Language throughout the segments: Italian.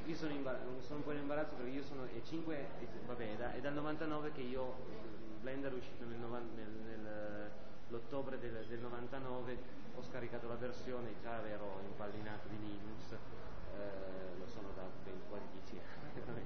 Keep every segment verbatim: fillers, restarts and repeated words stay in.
io sono, imbar- sono un po' in imbarazzo perché io sono è cinque, vabbè, da, è dal novantanove che io, Blender è uscito nel, nel, nel l'ottobre del, del novantanove, ho scaricato la versione, già ero impallinato di Linux, eh, lo sono da ben quasi dieci anni.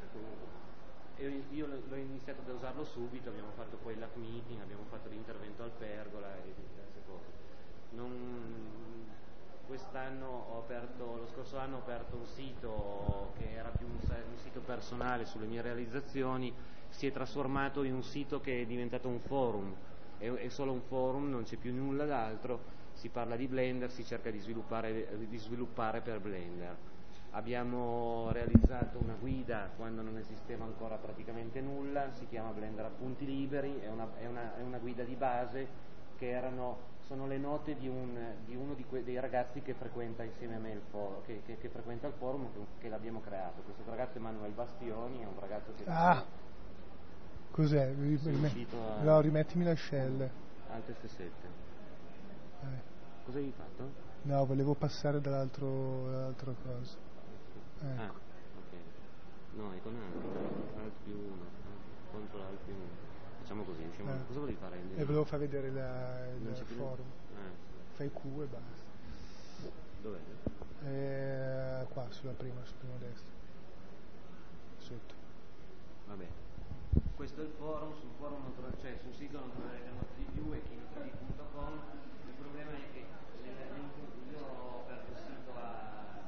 E io l'ho iniziato ad usarlo subito, abbiamo fatto poi l'App Meeting, abbiamo fatto l'intervento al Pergola e diverse cose. Non, quest'anno ho aperto, lo scorso anno ho aperto un sito che era più un, un sito personale sulle mie realizzazioni, si è trasformato in un sito che è diventato un forum, è, è solo un forum, non c'è più nulla d'altro, si parla di Blender, si cerca di sviluppare, di sviluppare per Blender. Abbiamo realizzato una guida quando non esisteva ancora praticamente nulla, si chiama Blender Appunti Liberi, è una, è una, è una guida di base che erano, sono le note di, un, di uno di que, dei ragazzi che frequenta insieme a me il forum, che, che, che frequenta il forum, che, che l'abbiamo creato. Questo ragazzo è Manuel Bastioni, è un ragazzo che... Ah, cos'è? A... No, rimettimi la shell. Alt F sette. Eh. Cosa hai fatto? No, volevo passare dall'altro, dall'altra cosa. Ecco. Ah, ok. No, è con Alt, Alt più uno, contro Alt più uno. Facciamo così, usciamo. Eh. Cosa volevi fare? E volevo far vedere la, il forum. Ah. Fai Q e basta. Dov'è? Eh, qua, sulla prima, sul primo destro. Sotto. Vabbè. Questo è il forum, sul forum non tro- cioè sul sito non troverete molto di più, è kinotd punto com. Il problema è che io ho aperto il sito a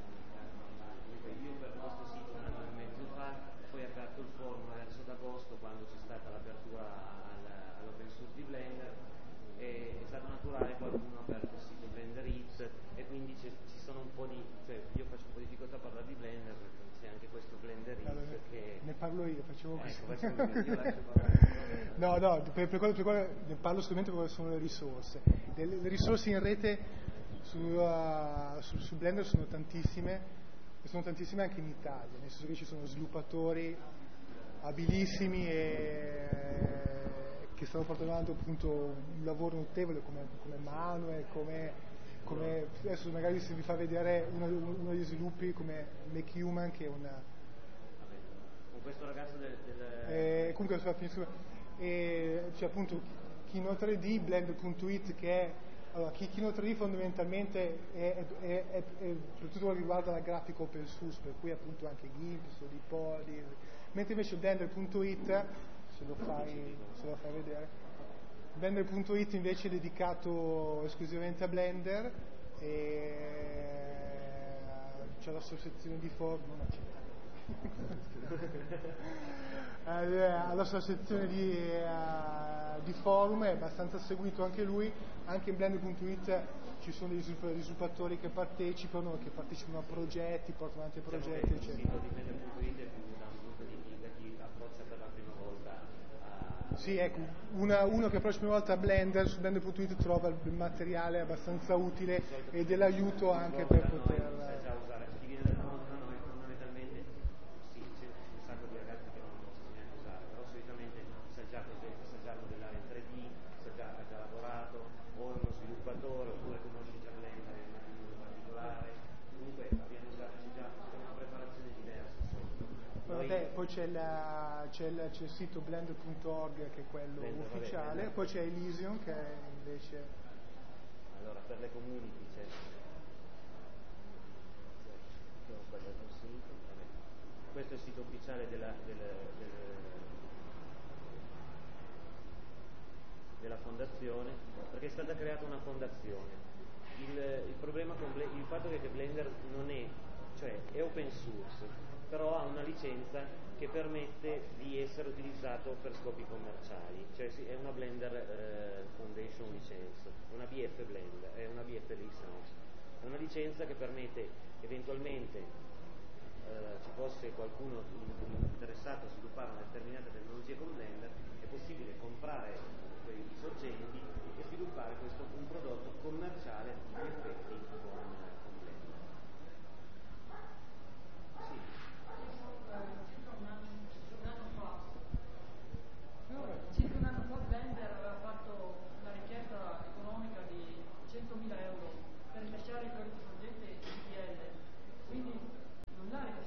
io per il nostro sito un anno e mezzo fa, poi ho aperto il forum verso d'agosto quando c'è stata l'apertura al, all'open source di Blender, e è stato naturale, qualcuno ha aperto il sito Blender Hits e quindi ci sono un po' di, cioè io faccio un po' di difficoltà a parlare di Blender perché c'è anche questo Blender Hits allora, che... Ne parlo io, facevo così. Ecco, facciamo così, io lascio parlare. No, no, per, per, quello, per quello ne parlo solamente perché sono le risorse. Le, le risorse in rete su, uh, su, su Blender sono tantissime, e sono tantissime anche in Italia, nel senso che ci sono sviluppatori abilissimi e che stanno portando avanti appunto un lavoro notevole come, come Manuel, come, come adesso magari se vi fa vedere uno, uno degli sviluppi come Make Human, che è una con questo ragazzo del, del... Eh, comunque eh, c'è appunto Kino tre D, Blender punto it, che è allora, Kino tre D fondamentalmente è, è, è, è, è per tutto quello che riguarda la grafica open source, per cui appunto anche GIMP, Solidpoly, mentre invece Blender punto it, se lo fai, se lo fai vedere, Blender punto it invece è dedicato esclusivamente a Blender, e c'è l'associazione di forum, non alla sua sezione di, uh, di forum, è abbastanza seguito anche lui. Anche in Blender punto it ci sono degli sviluppatori che partecipano, che partecipano a progetti, portano avanti progetti, eccetera. Il sito di Blender punto it è più da un punto di vista chi approccia per la prima volta a... Sì, ecco, una, uno che approccia la prima volta a Blender, su Blender punto it trova il materiale abbastanza utile e dell'aiuto anche per poter... Sa già usare, chi viene dal mondo da noi fondamentalmente, sì, c'è un sacco di ragazzi che non lo sanno neanche usare, però solitamente sa già cos'è, sa già modellare in tre D, sa già, ha già lavorato, o è uno sviluppatore, oppure conosce già Blender in modo particolare, comunque abbiamo usato, c'è già una preparazione diversa sotto. Noi, Vabbè, poi c'è, la, c'è, il, c'è il sito blender punto org che è quello Blender, ufficiale, vabbè, poi c'è Elysium che è invece... Allora, per le community c'è... Ho sbagliato il sito, vabbè. Questo è il sito ufficiale della, della, della, della fondazione, perché è stata creata una fondazione. Il, il problema con Blender, il fatto è che Blender non è, cioè è open source, però ha una licenza che permette di essere utilizzato per scopi commerciali, cioè è una Blender eh, Foundation license, una B F Blender, è una B F license, è una licenza che permette eventualmente eh, ci fosse qualcuno interessato a sviluppare una determinata tecnologia con Blender, è possibile comprare quei sorgenti e sviluppare questo, un prodotto commerciale in effetti con, con Blender. Sì. Circa un anno fa Blender aveva fatto una richiesta economica di centomila euro per rilasciare questo progetto in G P L, quindi non l'ha rilasciato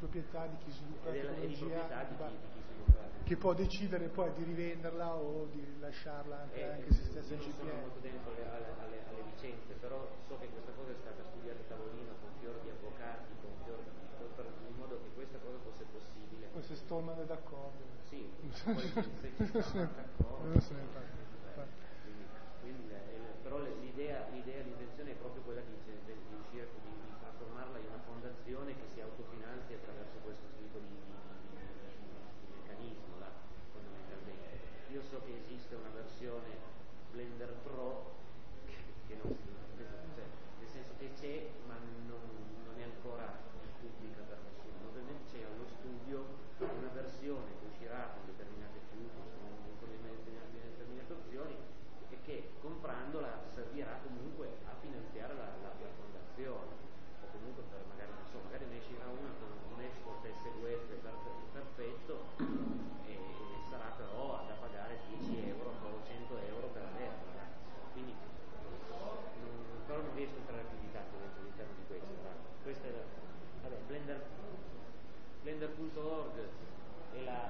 proprietà di chi sviluppa la Ed è la- è di tecnologia, proprietà di ba- chi, di chi sviluppa. che può decidere poi di rivenderla o di lasciarla anche, Eh, anche eh, se stessa io in non sono C P molto M. dentro alle, alle, alle, alle licenze, però so che questa cosa è stata studiata a tavolino con fior di avvocati, con fior di, per, in modo che questa cosa fosse possibile. Poi se Stallman è d'accordo. Sì, poi se, se ci Non se ne stanno parla, d'accordo. non se ne parla. Quindi, quindi, eh, però l'idea, l'idea, l'intenzione è proprio quella di, di riuscire di, di trasformarla in una fondazione che si autofinanzi attraverso questo tipo di, di, di, di, di meccanismo là, fondamentalmente. Io so che esiste una versione Blender Pro che, che non si, cioè, nel senso che c'è ma non, non è ancora pubblica per nessuno. Ovviamente c'è allo studio una versione che uscirà con determinate feature, con determinate opzioni e che comprandola servirà comunque a finanziare la, la, la fondazione o comunque per magari non so, magari ne uscirà una con un export S V F per, perfetto e sarà però da pagare dieci euro o cento euro per averla, quindi non, però non riesco a entrare più di tanto dentro all'interno di questo. Questa è la, vabbè, Blender blender punto org è, la,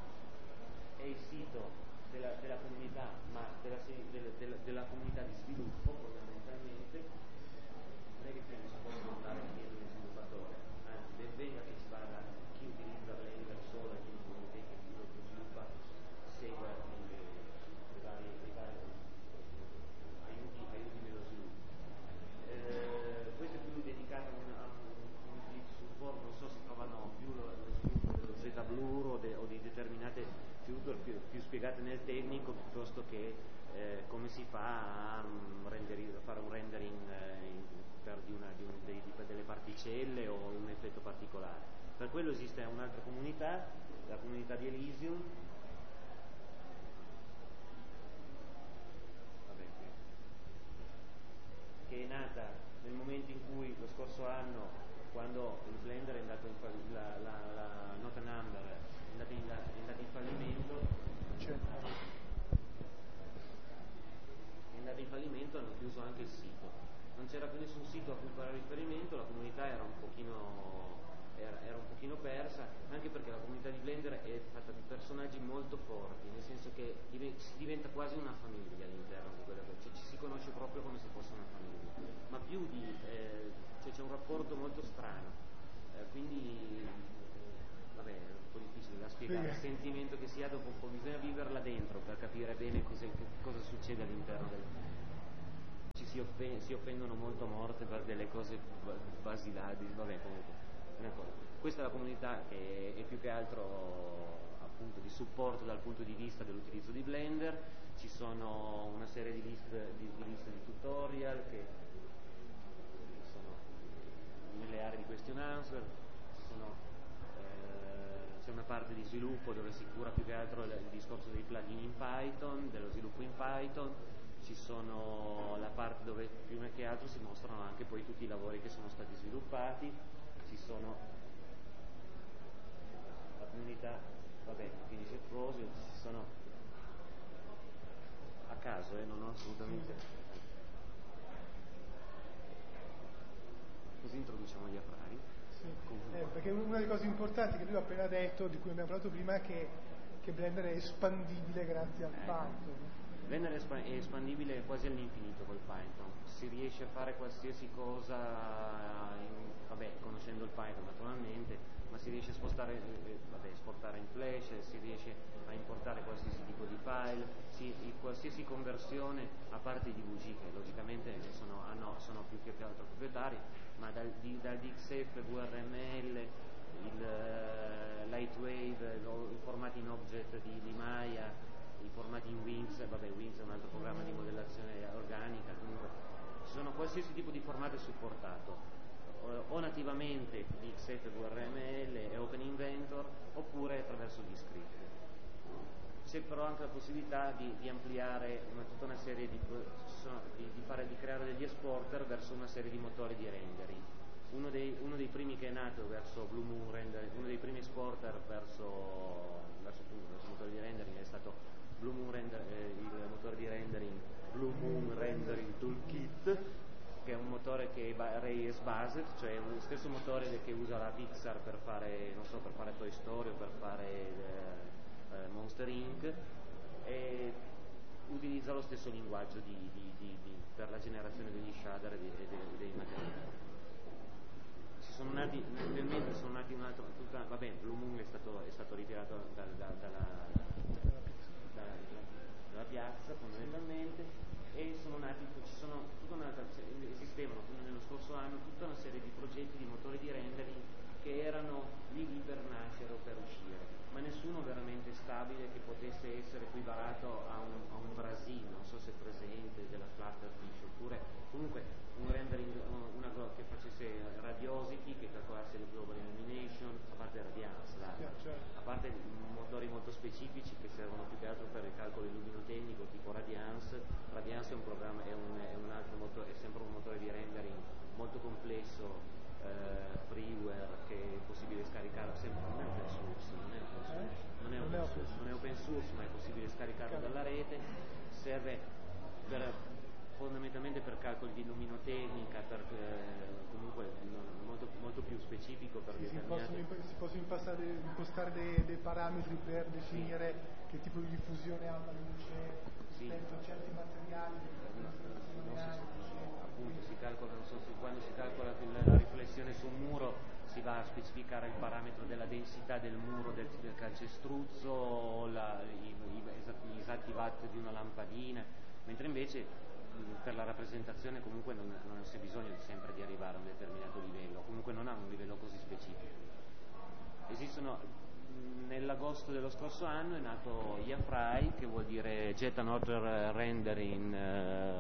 è il sito della, della comunità, ma della, della, della, della comunità di sviluppo fondamentalmente. Non è che qui non si possono andare dietro lo sviluppatore, anzi ben venga che ci vada chi utilizza Blender solo e chi che chi lo sviluppa segua le, le varie, le varie aiuti, aiuti nello sviluppo. Eh, questo è più dedicato a un, a un, un supporto, non so se trovano più lo, lo sviluppo dello Z-Blur o, de, o di determinate feature più, più spiegate nel tecnico piuttosto che eh, come si fa a um, renderi, fare un rendering eh, in, per di una, di un, dei, di, delle particelle o un effetto particolare. Per quello esiste un'altra comunità, la comunità di Elysium. Vabbè, che è nata nel momento in cui lo scorso anno, quando il Blender è andato in fall- la, la, la nota number è andata in, è andata in fallimento, è andata in fallimento, hanno chiuso anche il sito. Non c'era più nessun sito a cui fare riferimento, la comunità era un pochino era, era un pochino persa, anche perché la comunità di Blender è fatta di personaggi molto forti, nel senso che div- si diventa quasi una famiglia all'interno di quella cosa, cioè ci si conosce proprio come se fosse una famiglia, ma più di eh, cioè c'è un rapporto molto strano, eh, quindi eh, vabbè è un po' difficile da spiegare, il sentimento che si ha dopo un po', bisogna viverla dentro per capire bene cos'è, che, cosa succede all'interno del ci si, offen- si offendono molto a morte per delle cose basilari, vabbè comunque una cosa. Questa è la comunità che è più che altro appunto di supporto dal punto di vista dell'utilizzo di Blender, ci sono una serie di liste di, di, liste di tutorial che sono nelle aree di question answer, sono, eh, c'è una parte di sviluppo dove si cura più che altro il, il discorso dei plugin in Python, dello sviluppo in Python, ci sono la parte dove prima che altro si mostrano anche poi tutti i lavori che sono stati sviluppati, ci sono la comunità, vabbè, finisce il project, ci sono a caso, eh, non ho assolutamente così introduciamo gli affari. Sì. Eh, perché una delle cose importanti che lui ha appena detto, di cui abbiamo parlato prima, è che, che Blender è espandibile grazie al Python. Blender è espandibile quasi all'infinito col Python, si riesce a fare qualsiasi cosa, in, vabbè, conoscendo il Python naturalmente, ma si riesce a spostare, eh, vabbè, esportare in Flash, si riesce a importare qualsiasi tipo di file, si, qualsiasi conversione, a parte i D V G che logicamente sono, ah no, sono più che altro proprietari, ma dal, di, dal D X F, V R M L, il uh, Lightwave, lo, i formati in object di, di Maya, i formati in Wings, vabbè Wings è un altro programma di modellazione organica, comunque ci sono qualsiasi tipo di formato supportato, o nativamente di X F, V R M L e Open Inventor, oppure attraverso gli script. C'è però anche la possibilità di, di ampliare una, tutta una serie di, di, di, fare, di creare degli exporter verso una serie di motori di rendering. Uno dei, uno dei primi che è nato verso Blue Moon Rendering, uno dei primi exporter verso, verso, verso motori di rendering è stato Blue Moon Render, eh, il motore di rendering Blue Moon Rendering Toolkit, che è un motore che è Reyes based, cioè lo stesso motore che usa la Pixar per fare, non so, per fare Toy Story o per fare eh, eh, Monster incorporated, e utilizza lo stesso linguaggio di, di, di, di, per la generazione degli shader e, di, e dei, dei materiali. Ci sono nati, nel mentre sono nati un altro, tutta, vabbè, Blue Moon è stato, è stato ritirato da, da, dalla, dalla, dalla piazza fondamentalmente, e sono nati, ci sono tutta un'altra, cioè, esistevano nello scorso anno tutta una serie di progetti di motori di rendering che erano lì lì per nascere o per uscire, ma nessuno veramente stabile che potesse essere equiparato a un, a un Brasil, non so se è presente, della Flutterfish, oppure comunque un rendering, una che facesse Radiosity, che calcolasse il global illumination, a parte Radiance, dai, a parte motori molto specifici che servono più che altro per il calcolo illumino-tecnico, tipo Radiance. Radiance è un programma, è un, è un altro motore, è sempre un motore di rendering molto complesso, eh, freeware, che è possibile scaricare, sempre, non è open source, non è open source, non è open source, non è open source, ma è possibile scaricarlo dalla rete, serve per, fondamentalmente per calcoli di illuminotecnica, per, eh, comunque molto, molto più specifico per sì, determinati... si possono, si possono impostare, impostare dei, dei parametri per definire sì. che tipo di diffusione ha la luce sì. rispetto a certi materiali, no, non so, appunto si calcola, non so, quando si calcola la riflessione su un muro si va a specificare il parametro della densità del muro del, del calcestruzzo, o la, i, i, gli esatti watt di una lampadina, mentre invece per la rappresentazione comunque non, non c'è bisogno sempre di arrivare a un determinato livello, comunque non ha un livello così specifico. Esistono, nell'agosto dello scorso anno è nato Yafrai, che vuol dire Jet Another Rendering, eh,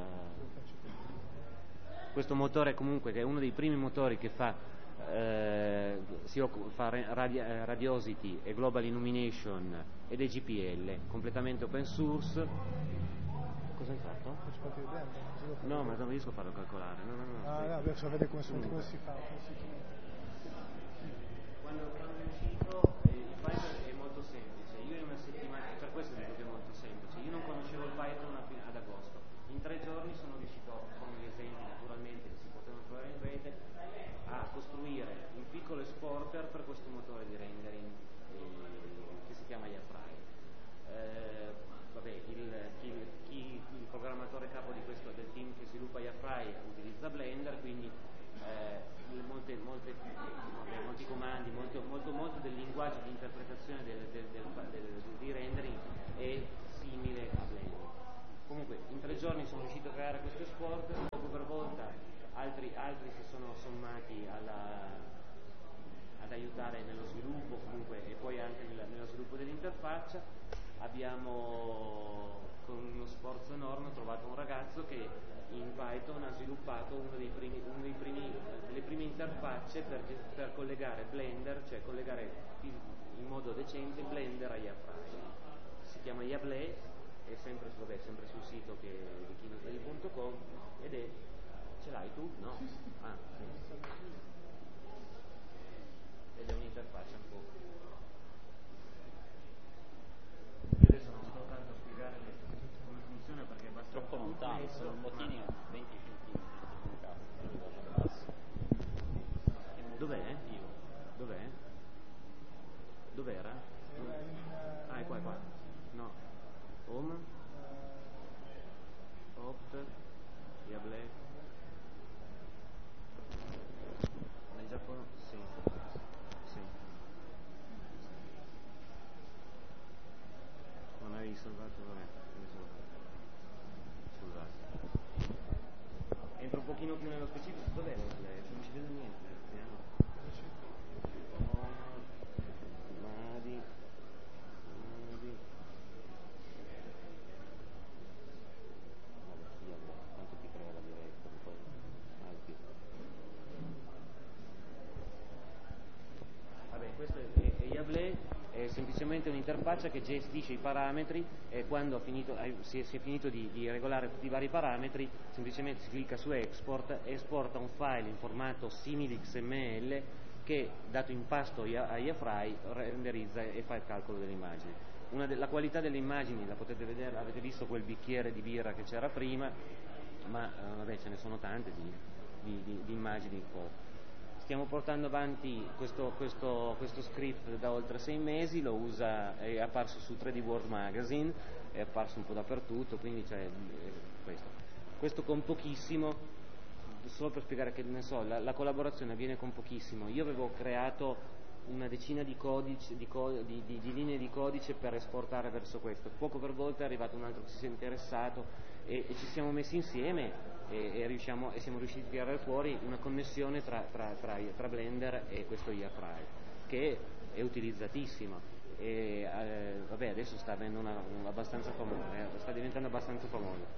questo motore comunque che è uno dei primi motori che fa, eh, si occupa, fa radi, Radiosity e Global Illumination ed E G P L, completamente open source. Cosa hai fatto? No, ma non riesco a farlo calcolare. No, no, no. Ah, no, adesso vedete come, come, come si fa. Come si quando, quando è uscito eh, il Python è molto semplice. Io in una settimana, per questo dico che è molto semplice. Io non conoscevo il Python ad agosto. In tre giorni sono riuscito, con gli esempi naturalmente che si potevano trovare in rete, a costruire un piccolo exporter per questo motore di rendering eh, che si chiama Yafrai. Eh, Vabbè, il, chi, chi, il programmatore capo di questo, del team che sviluppa Yafrai utilizza Blender, quindi eh, molte, molte, vabbè, molti comandi, molto, molto, molto del linguaggio di interpretazione del, del, del, del, di rendering è simile a Blender. Comunque in tre giorni sono riuscito a creare questo export, poco per volta altri, altri si sono sommati alla, ad aiutare nello sviluppo comunque, e poi anche nella, nello sviluppo dell'interfaccia. Abbiamo, con uno sforzo enorme, trovato un ragazzo che in Python ha sviluppato uno dei primi, uno dei primi, delle prime interfacce per, per collegare Blender, cioè collegare in modo decente Blender a Yafrai. Si chiama Yable, è sempre, vabbè, sempre sul sito che, di kinoslay punto com, ed è, ce l'hai tu? No? Ah, sì. Ed è un'interfaccia un po'. Adesso non sto tanto a spiegare come funziona perché è abbastanza troppo lontano, sono bottini a venti centimetri. Dov'è? Dov'è? Dov'era? Ah, è qua, è qua. No. Home? Opt? Yable? Nel Giappone? Sì. Sì. Non avevi salvato, vabbè. Scusate. Entro un pochino più nello specifico. Dov'è Yable? Non ci vedo niente. Vediamo. Madi. Madi. Quanto ti crea la diretta? Poi alti. Vabbè, questo è, è Yable, è semplicemente un'interfaccia che gestisce i parametri, e quando finito, si, è, si è finito di, di regolare tutti i vari parametri, semplicemente si clicca su export e esporta un file in formato simile X M L che, dato in pasto a Yafrai, renderizza e fa il calcolo delle immagini. Una de- la qualità delle immagini la potete vedere, avete visto quel bicchiere di birra che c'era prima, ma eh, vabbè, ce ne sono tante di, di, di, di immagini in code. Stiamo portando avanti questo, questo, questo script da oltre sei mesi, lo usa, è apparso su tre D World Magazine, è apparso un po' dappertutto, quindi c'è eh, questo. Questo con pochissimo, solo per spiegare che ne so, la, la collaborazione avviene con pochissimo. Io avevo creato una decina di, codici, di, co- di, di, di linee di codice per esportare verso questo. Poco per volta è arrivato un altro che si è interessato e, e ci siamo messi insieme e, e, riusciamo, e siamo riusciti a tirare fuori una connessione tra, tra, tra, tra Blender e questo Airfryer, che è utilizzatissimo e eh, vabbè, adesso sta avendo una, un, abbastanza famoso, eh, sta diventando abbastanza famoso.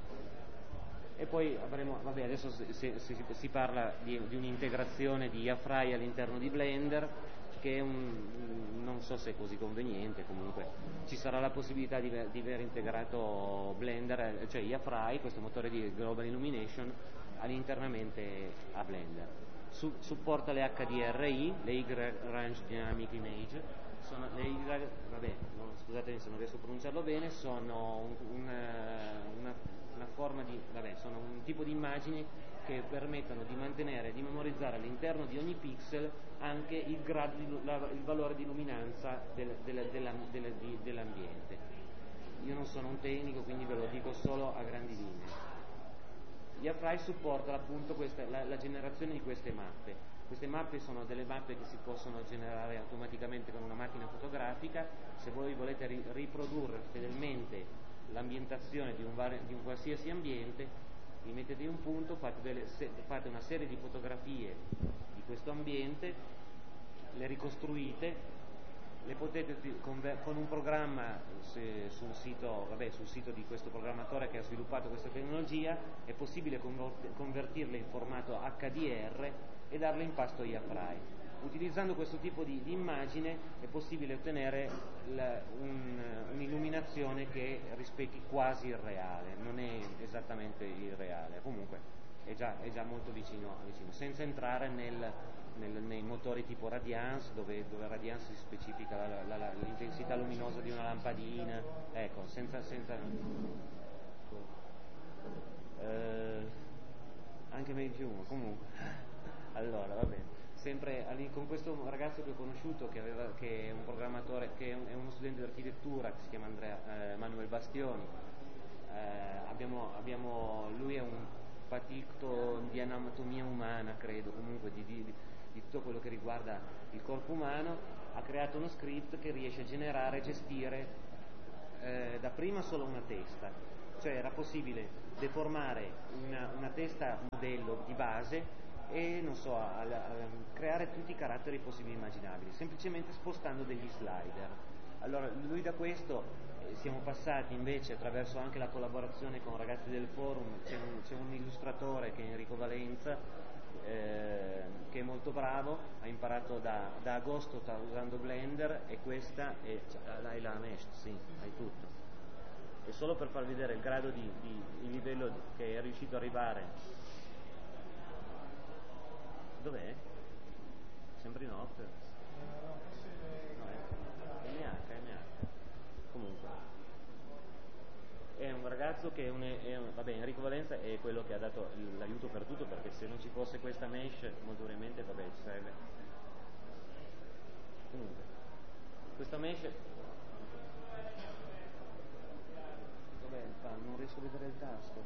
E poi avremo, vabbè, adesso si, si, si, si parla di, di un'integrazione di Airfryer all'interno di Blender, che è un, non so se è così conveniente, comunque ci sarà la possibilità di, di aver integrato Blender, cioè Airfryer, questo motore di Global Illumination, all'internamente a Blender. Su, supporta le H D R I, le Y-Range Dynamic Image, sono le Y, vabbè, no, scusatemi se non riesco a pronunciarlo bene, sono un, una, una, una forma di, vabbè, sono un tipo di immagini che permettono di mantenere e di memorizzare all'interno di ogni pixel anche il, grado di, la, il valore di luminanza del, del, della, della, di, dell'ambiente. Io non sono un tecnico, quindi ve lo dico solo a grandi linee. Airfryer supporta appunto questa, la, la generazione di queste mappe. Queste mappe sono delle mappe che si possono generare automaticamente con una macchina fotografica. Se voi volete ri, riprodurre fedelmente l'ambientazione di un, vari, di un qualsiasi ambiente, vi mettete un punto, fate, delle, se, fate una serie di fotografie di questo ambiente, le ricostruite, le potete con, con un programma se, sul, sito, vabbè, sul sito di questo programmatore che ha sviluppato questa tecnologia è possibile convertirle in formato H D R e darle in pasto Airfryer. Utilizzando questo tipo di, di immagine è possibile ottenere la, un, un'illuminazione che rispecchi quasi il reale, non è esattamente il reale, comunque è già, è già molto vicino, vicino, senza entrare nel, nel, nei motori tipo Radiance, dove, dove Radiance si specifica la, la, la, l'intensità luminosa di una lampadina, ecco, senza... senza eh, anche meglio più uno, comunque. Allora, va bene. Sempre con questo ragazzo che ho conosciuto, che, aveva, che è un programmatore, che è, un, è uno studente di architettura, che si chiama Andrea, eh, Manuel Bastioni, eh, abbiamo, abbiamo, lui è un patito di anatomia umana, credo, comunque di, di, di tutto quello che riguarda il corpo umano, ha creato uno script che riesce a generare e gestire eh, dapprima solo una testa, cioè era possibile deformare una, una testa modello di base e non so, a, a, a creare tutti i caratteri possibili e immaginabili, semplicemente spostando degli slider. Allora lui da questo eh, siamo passati invece attraverso anche la collaborazione con ragazzi del forum, c'è un, c'è un illustratore che è Enrico Valenza, eh, che è molto bravo, ha imparato da, da agosto, sta usando Blender e questa è, cioè, hai la mesh, sì, hai tutto. E solo per far vedere il grado di, di, di livello che è riuscito ad arrivare. Dov'è? Sempre in off? No, è M H, M H. Comunque. È un ragazzo che è un, è un, vabbè, Enrico Valenza è quello che ha dato l'aiuto per tutto, perché se non ci fosse questa mesh, molto probabilmente, vabbè, ci sarebbe. Comunque. Questa mesh. Dov'è il pan? Non riesco a vedere il tasto.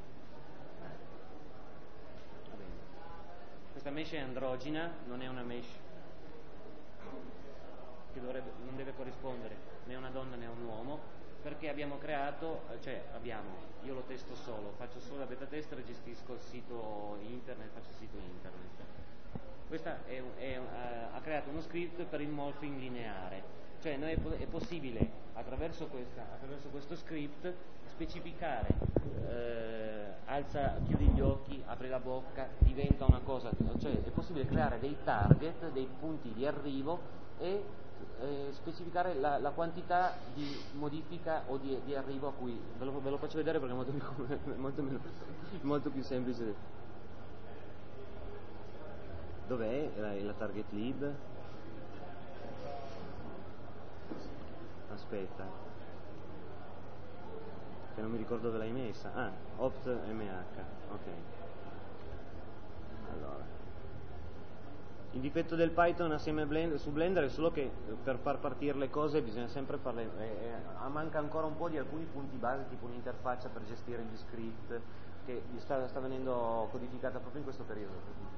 Va bene. Questa mesh è androgina, non è una mesh che dovrebbe, non deve corrispondere né a una donna né a un uomo, perché abbiamo creato, cioè abbiamo, io lo testo solo, faccio solo la beta tester e gestisco il sito internet, faccio il sito internet. Questa è, è, uh, ha creato uno script per il morphing lineare, cioè noi è, è possibile attraverso, questa, attraverso questo script specificare, eh, alza, chiudi gli occhi, apri la bocca, diventa una cosa, cioè è possibile creare dei target, dei punti di arrivo e eh, specificare la, la quantità di modifica o di, di arrivo a cui, ve lo, ve lo faccio vedere perché è molto più, molto meno, molto più semplice. Dov'è la, la target lib? Aspetta, che non mi ricordo dove l'hai messa. Ah, opt M H, ok. Il difetto del Python assieme Blender, su Blender è solo che per far partire le cose bisogna sempre farle, eh, eh, manca ancora un po' di alcuni punti base, tipo un'interfaccia per gestire gli script, che sta, sta venendo codificata proprio in questo periodo.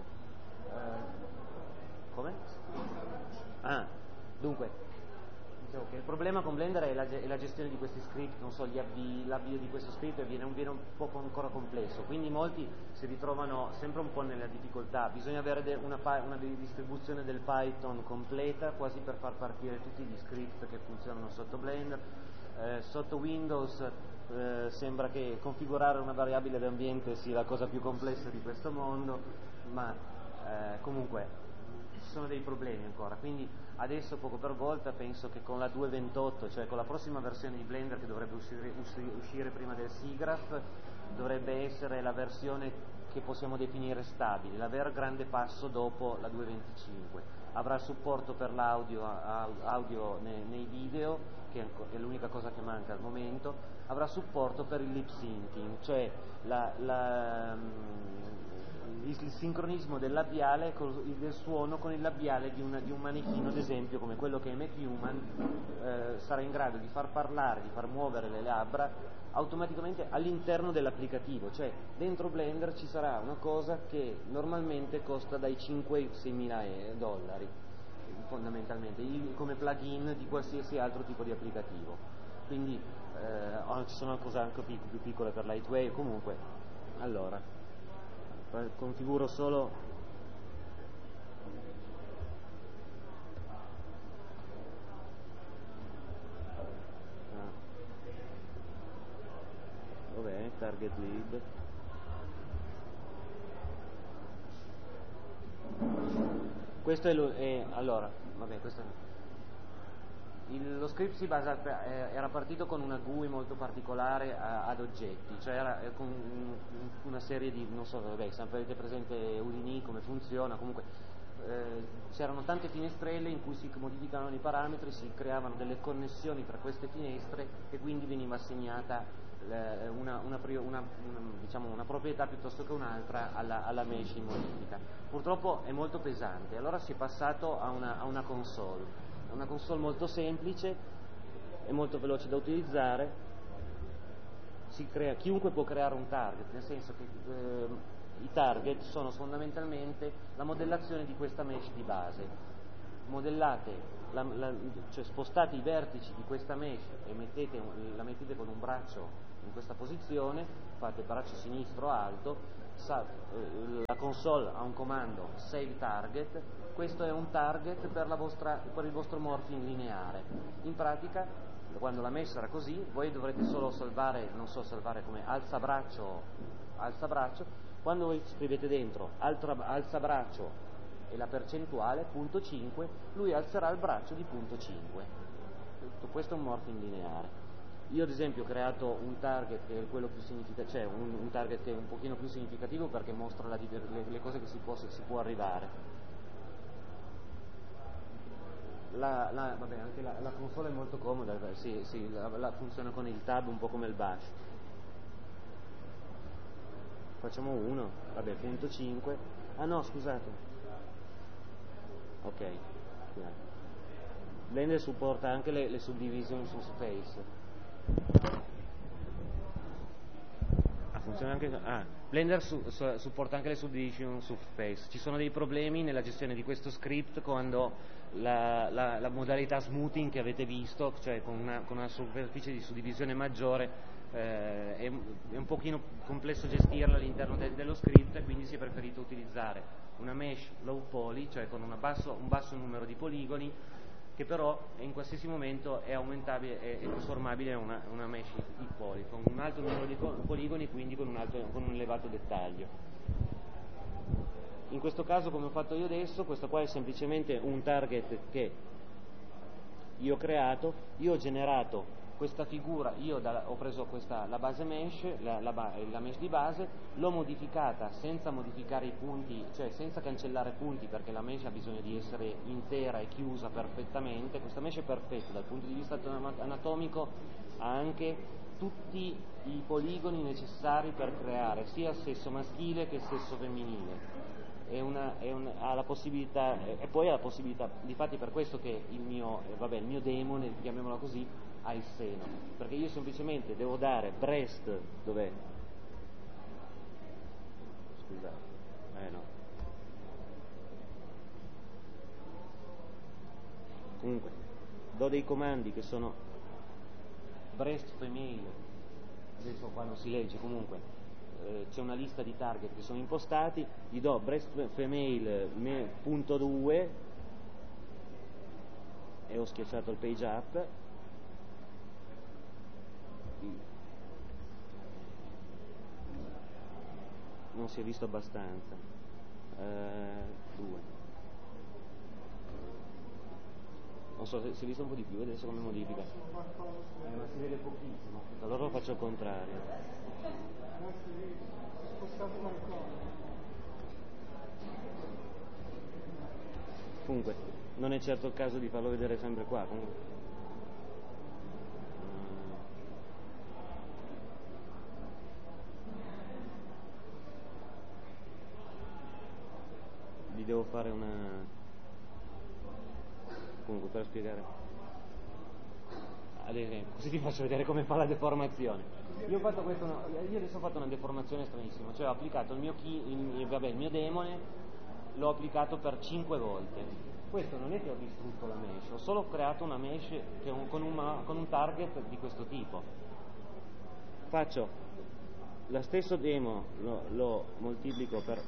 Eh, come? Ah, dunque, dicevo che il problema con Blender è la, è la gestione di questi script, non so, gli avvii, l'avvio di questo script viene, viene un po' ancora complesso, quindi molti si ritrovano sempre un po' nella difficoltà. Bisogna avere de, una, una distribuzione del Python completa, quasi per far partire tutti gli script che funzionano sotto Blender. Eh, sotto Windows eh, sembra che configurare una variabile d'ambiente sia la cosa più complessa di questo mondo, ma eh, comunque ci sono dei problemi ancora, quindi adesso poco per volta penso che con la due punto ventotto, cioè con la prossima versione di Blender che dovrebbe uscire, uscire prima del SIGGRAPH, dovrebbe essere la versione che possiamo definire stabile, la vera grande passo dopo la due punto venticinque. Avrà supporto per l'audio audio nei, nei video, che è l'unica cosa che manca al momento, avrà supporto per il lip syncing, cioè la, la il sincronismo del labiale, del suono con il labiale di, una, di un manichino, ad esempio come quello che è MacHuman, eh, sarà in grado di far parlare, di far muovere le labbra automaticamente all'interno dell'applicativo, cioè dentro Blender ci sarà una cosa che normalmente costa dai cinque ai seimila dollari fondamentalmente, come plugin di qualsiasi altro tipo di applicativo. Quindi eh, ci sono cose anche più, più piccole per Lightwave. Comunque, allora configuro solo ah. Dov'è? Target lib. Questo è, lo, è allora vabbè questo è Il, lo script si basa, eh, era partito con una G U I molto particolare a, ad oggetti, cioè era eh, con una serie di, non so, vabbè, sempre avete presente Houdini, come funziona, comunque eh, c'erano tante finestrelle in cui si modificavano i parametri, si creavano delle connessioni tra queste finestre e quindi veniva assegnata eh, una, una, una, una, diciamo, una proprietà piuttosto che un'altra alla, alla mesh in modifica. Purtroppo è molto pesante, allora si è passato a una, a una console. Una console molto semplice e molto veloce da utilizzare. Si crea, chiunque può creare un target, nel senso che eh, i target sono fondamentalmente la modellazione di questa mesh di base. Modellate, la, la, cioè spostate i vertici di questa mesh e mettete, la mettete con un braccio in questa posizione, fate il braccio sinistro alto, sa, eh, la console ha un comando save target. Questo è un target per, la vostra, per il vostro morphing lineare. In pratica, quando la mesh sarà così, voi dovrete solo salvare, non so, salvare come alza braccio, alza braccio. Quando voi scrivete dentro altra, alza braccio e la percentuale, punto cinque, lui alzerà il braccio di punto cinque. Tutto questo è un morphing lineare. Io ad esempio ho creato un target che è quello più significativo, cioè un, un target che è un pochino più significativo perché mostra la, le, le cose che si può, si può arrivare. La, la, vabbè, anche la, la console è molto comoda, sì, sì, la, la funziona con il tab un po' come il bash. Facciamo uno, vabbè, punto cinque. Ah no, scusate. Ok, Blender supporta anche le, le subdivision su space. Ah, funziona anche. Ah, Blender su, su, supporta anche le subdivision su space. Ci sono dei problemi nella gestione di questo script quando La, la, la modalità smoothing che avete visto, cioè con una, con una superficie di suddivisione maggiore, eh, è, è un pochino complesso gestirla all'interno de, dello script, e quindi si è preferito utilizzare una mesh low poly, cioè con una basso, un basso numero di poligoni, che però in qualsiasi momento è aumentabile e trasformabile in una, una mesh high poly, con un alto numero di poligoni, quindi con un, alto, con un elevato dettaglio. In questo caso, come ho fatto io adesso, questo qua è semplicemente un target che io ho creato. Io ho generato questa figura, io da, ho preso questa, la base mesh, la, la, la mesh di base, l'ho modificata senza modificare i punti, cioè senza cancellare punti, perché la mesh ha bisogno di essere intera e chiusa perfettamente. Questa mesh è perfetta dal punto di vista anatomico, ha anche tutti i poligoni necessari per creare sia sesso maschile che sesso femminile. è una, è un, ha la possibilità, e poi ha la possibilità, difatti per questo che il mio, eh, vabbè, il mio demone, chiamiamolo così, ha il seno, perché io semplicemente devo dare breast, dov'è? Scusate, eh no. Comunque, do dei comandi che sono breast female, adesso qua non si legge, comunque eh, c'è una lista di target che sono impostati, gli do breast female me, punto due e ho schiacciato il page up, non si è visto abbastanza, eh, due, non so se si è visto un po' di più, adesso come modifica, eh, ma si vede pochissimo, allora lo faccio al contrario. Comunque non è certo il caso di farlo vedere sempre qua, comunque. Vi devo fare una, comunque per spiegare, ad esempio, così vi faccio vedere come fa la deformazione. Io ho fatto questo, io adesso ho fatto una deformazione stranissima, cioè ho applicato il mio key, il, vabbè, il mio demone, l'ho applicato per cinque volte. Questo non è che ho distrutto la mesh, ho solo creato una mesh che un, con, una, con un target di questo tipo. Faccio lo stesso demo, lo, lo moltiplico per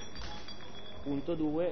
punto due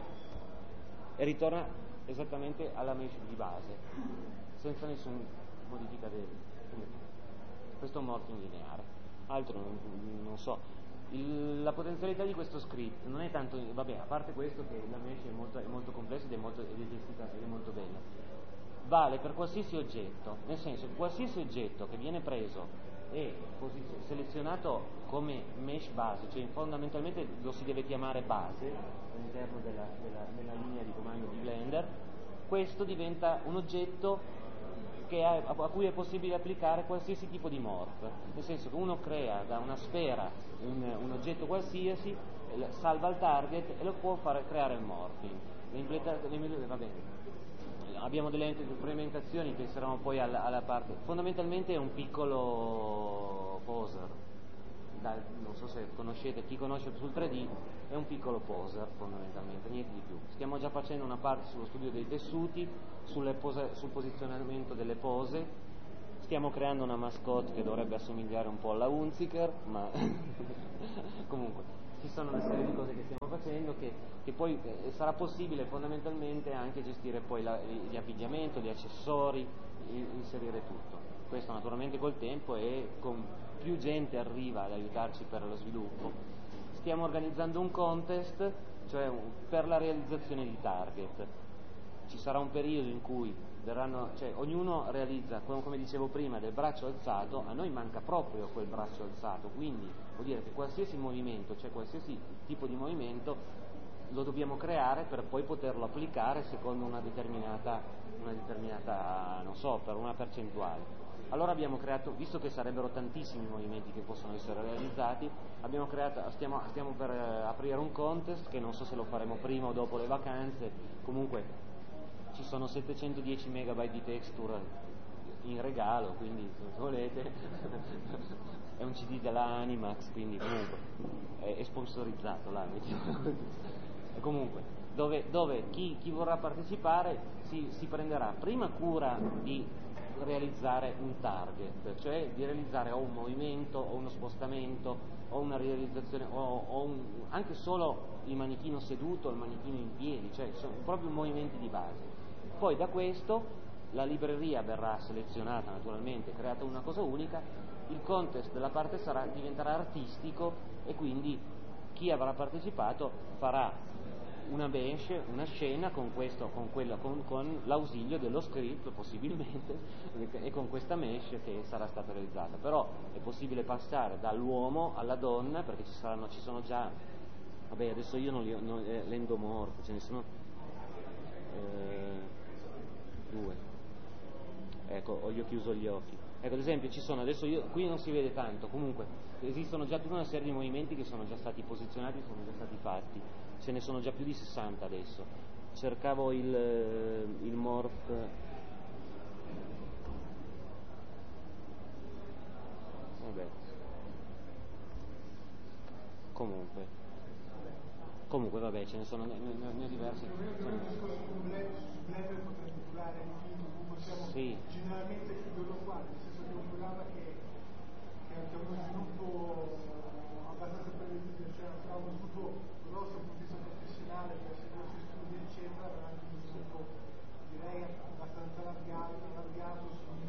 e ritorna esattamente alla mesh di base, senza nessun modifica del, questo è un morphing lineare, altro non, non so. Il, la potenzialità di questo script non è tanto, vabbè, a parte questo che la mesh è molto, è molto complessa ed è molto, ed è gestita, ed è molto bella, vale per qualsiasi oggetto, nel senso che qualsiasi oggetto che viene preso e posizio- selezionato come mesh base, cioè fondamentalmente lo si deve chiamare base all'interno della, della, della linea di comando di Blender, questo diventa un oggetto che ha, a cui è possibile applicare qualsiasi tipo di morph, nel senso che uno crea da una sfera un, un oggetto qualsiasi, salva il target e lo può fare creare il morphing. Le impleta- le, va bene. Abbiamo delle implementazioni che saranno poi alla, alla parte, fondamentalmente è un piccolo poser, da, non so se conoscete, chi conosce sul tre D è un piccolo poser fondamentalmente, niente di più. Stiamo già facendo una parte sullo studio dei tessuti, sulle pose, sul posizionamento delle pose, stiamo creando una mascotte che dovrebbe assomigliare un po' alla Hunziker, ma comunque ci sono una serie di cose che stiamo facendo che, che poi eh, sarà possibile fondamentalmente anche gestire poi la, gli abbigliamento, gli accessori, inserire tutto. Questo naturalmente col tempo e con più gente arriva ad aiutarci per lo sviluppo. Stiamo organizzando un contest, cioè un, per la realizzazione di target. Ci sarà un periodo in cui verranno, cioè ognuno realizza, come dicevo prima, del braccio alzato, a noi manca proprio quel braccio alzato, quindi vuol dire che qualsiasi movimento, cioè qualsiasi tipo di movimento, lo dobbiamo creare per poi poterlo applicare secondo una determinata, una determinata, non so, per una percentuale. Allora abbiamo creato, visto che sarebbero tantissimi movimenti che possono essere realizzati, abbiamo creato, stiamo, stiamo per aprire un contest, che non so se lo faremo prima o dopo le vacanze, comunque ci sono settecentodieci megabyte di texture in regalo, quindi se volete è un C D della Animax, quindi comunque è, è sponsorizzato là, e comunque dove, dove chi, chi vorrà partecipare si, si prenderà prima cura di realizzare un target, cioè di realizzare o un movimento o uno spostamento o una realizzazione o, o un, anche solo il manichino seduto o il manichino in piedi, cioè sono proprio movimenti di base. Poi da questo la libreria verrà selezionata naturalmente, creata una cosa unica, il contest della parte sarà, diventerà artistico e quindi chi avrà partecipato farà una mesh, una scena con, questo, con, quella, con, con l'ausilio dello script possibilmente e con questa mesh che sarà stata realizzata. Però è possibile passare dall'uomo alla donna perché ci, saranno, ci sono già, vabbè adesso io non li ho, non, eh, l'endomorfo, ce ne sono eh, due, ecco, ho io chiuso gli occhi, Ecco, ad esempio ci sono, adesso io, qui non si vede tanto, comunque esistono già tutta una serie di movimenti che sono già stati posizionati, sono già stati fatti, ce ne sono già più di sessanta adesso. Cercavo il, il morph, vabbè, comunque, comunque vabbè, ce ne sono ne, ne, ne diversi. Sì. Generalmente chiudono qua, nel senso che è un programma che, che è uno sviluppo abbastanza prevedibile, cioè sarà uno sviluppo grosso dal punto di vista professionale, per essere grossi studi eccetera, però anche uno sviluppo direi abbastanza allargato, allargato sui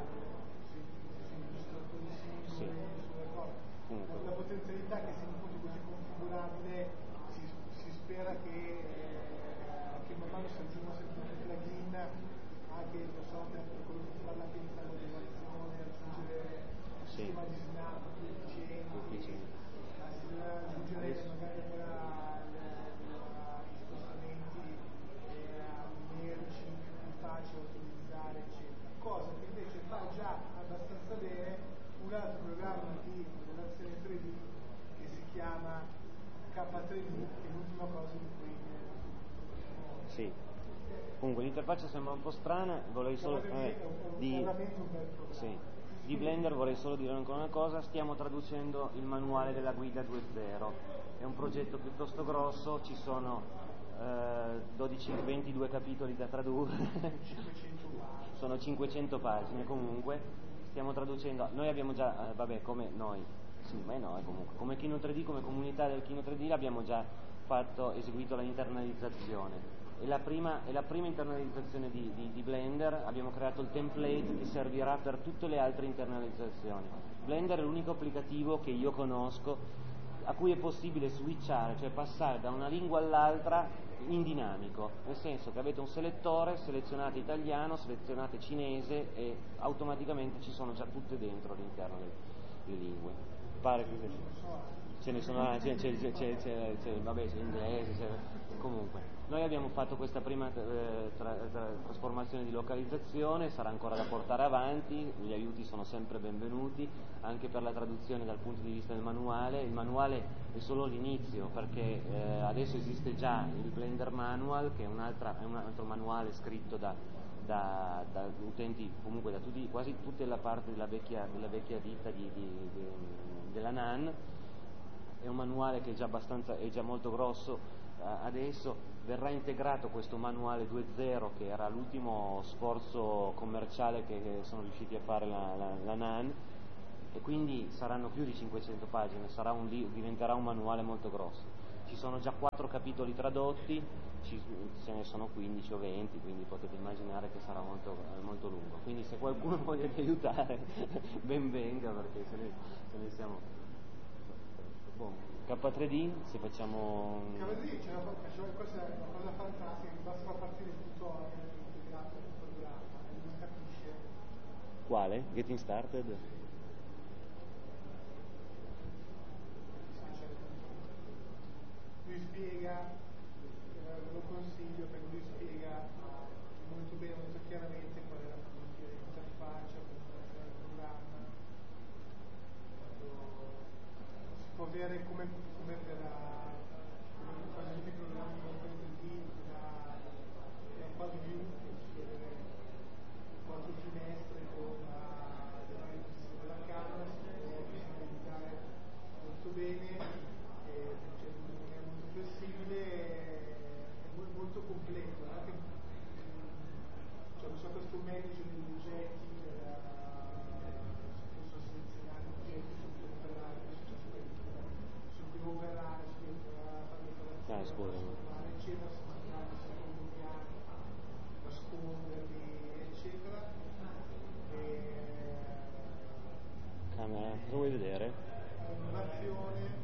illustratori singoli, sulle cose. La, la potenzialità che sia appunto così configurabile, si, si spera che, eh, che man mano si aggiungano sempre più plugin, anche non so, per quello che fa la pensa la motivazione, aggiungere un sistema di snap più efficiente, aggiungere magari ora gli spostamenti numerici più facili da utilizzare, eccetera. Cosa che invece fa già abbastanza bene un altro programma di modellazione tre D che si chiama K tre D, che è l'ultima cosa di cui sì. Comunque l'interfaccia sembra un po' strana, vorrei solo eh, di, sì, di Blender vorrei solo dire ancora una cosa, stiamo traducendo il manuale della guida due punto zero, è un progetto piuttosto grosso, ci sono eh, dodici ventidue capitoli da tradurre, sono cinquecento pagine comunque, stiamo traducendo, noi abbiamo già, eh, vabbè come noi, sì ma no, comunque, come Kino tre D, come comunità del Kino tre D l'abbiamo già fatto, eseguito la internalizzazione. È la prima, è la prima internalizzazione di, di, di Blender, abbiamo creato il template che servirà per tutte le altre internalizzazioni. Blender è l'unico applicativo che io conosco a cui è possibile switchare, cioè passare da una lingua all'altra in dinamico, nel senso che avete un selettore, selezionate italiano, selezionate cinese e automaticamente ci sono già tutte dentro all'interno delle lingue. Pare che ce ne sono, c'è, c'è, c'è, c'è, c'è, c'è, vabbè, c'è inglese, c'è, comunque. Noi abbiamo fatto questa prima eh, tra, tra, trasformazione di localizzazione, sarà ancora da portare avanti, gli aiuti sono sempre benvenuti, anche per la traduzione dal punto di vista del manuale. Il manuale è solo l'inizio, perché eh, adesso esiste già il Blender Manual, che è, un'altra, è un altro manuale scritto da, da, da utenti, comunque da tutti, quasi tutta la parte della vecchia, della vecchia ditta di, di, di, della NAN. È un manuale che è già, abbastanza, è già molto grosso. Adesso verrà integrato questo manuale due punto zero, che era l'ultimo sforzo commerciale che sono riusciti a fare la, la, la NAN, e quindi saranno più di cinquecento pagine, sarà un, diventerà un manuale molto grosso. Ci sono già quattro capitoli tradotti, ci, ce ne sono quindici o venti, quindi potete immaginare che sarà molto, molto lungo. Quindi se qualcuno voglia aiutare ben venga, perché se ne, se ne siamo... Boh. K tre D, se facciamo... K tre D, cioè, questa è una cosa fantastica, che basta far partire il tutorial integrato nel programma e lui capisce. Quale? Getting Started? Lui spiega, ve lo consiglio perché lui spiega molto bene, molto chiaramente qual è la famiglia dell'interfaccia, come funziona il programma. Si può vedere come, come verrà, come fare tutti i programmi con K tre D, da quad view, che si vede quattro finestre con la, della camera, si può personalizzare molto bene, e, cioè, non è molto flessibile, è molto completo, anche, cioè, non so, questo manager degli oggetti, della, posso selezionare oggetti su cui operare, su cui operare, su cui fare l'operazione, trasformare, eccetera, se mangiare in secondo piano, nasconderli, eccetera. E, camera, cosa vuoi vedere? Animazione.